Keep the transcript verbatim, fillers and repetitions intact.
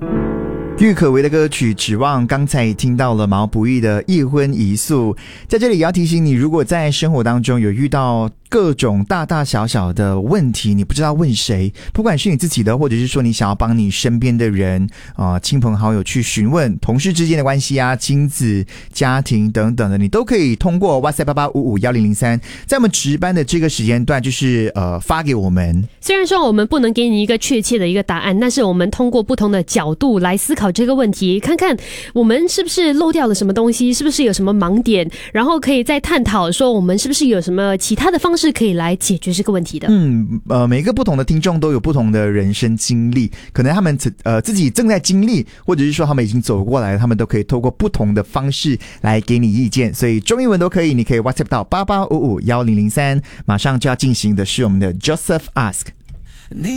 郁可唯的歌曲《指望》，刚才也听到了毛不易的《一荤一素》。在这里也要提醒你，如果在生活当中有遇到各种大大小小的问题，你不知道问谁，不管是你自己的，或者是说你想要帮你身边的人啊、呃、亲朋好友去询问同事之间的关系啊、亲子、家庭等等的，你都可以通过 WhatsApp 八八五五一零零三，在我们值班的这个时间段，就是呃发给我们。 虽然说我们不能给你一个确切的一个答案，但是我们通过不同的角度来思考这个问题，看看我们是不是漏掉了什么东西，是不是有什么盲点，然后可以再探讨说我们是不是有什么其他的方式可以来解决这个问题的。 嗯，呃，每个不同的听众都有不同的人生经历，可能他们呃自己正在经历，或者是说他们已经走过来了，他们都可以透过不同的方式来给你意见。所以中英文都可以，你可以 WhatsApp 到八八五五一零零三，马上就要进行的是我们的 Joseph Ask。